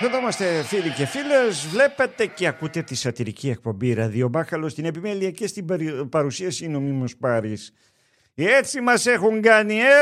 Εδώ είμαστε φίλοι και φίλες. Βλέπετε και ακούτε τη σατυρική εκπομπή Ραδιομπάχαλο στην επιμέλεια και στην παρουσίαση νομίμως Πάρης. Έτσι μας έχουν κάνει,